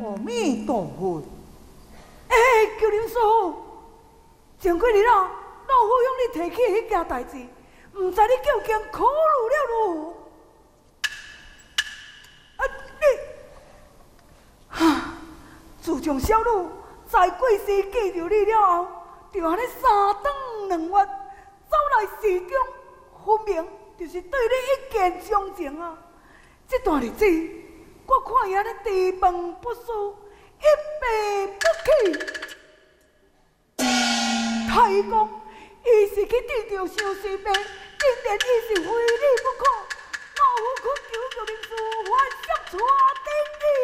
阿弥陀佛。救林师傅，前几日啊，老夫向你提起迄件代志，唔知你究竟考虑了如何？自从小女在过世记着你了后，就安尼三顿两月走来市中，分明就是对你一见钟情啊！这段日子，我看伊安尼治饭不思，一病不起。太公，伊是去治疗相思病，竟然伊是非你不可，老夫恳求救林师傅，还接出